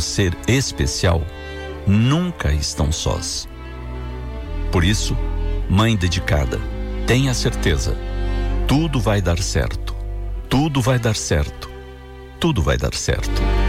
ser especial nunca estão sós. Por isso, mãe dedicada, tenha certeza, tudo vai dar certo. Tudo vai dar certo. Tudo vai dar certo.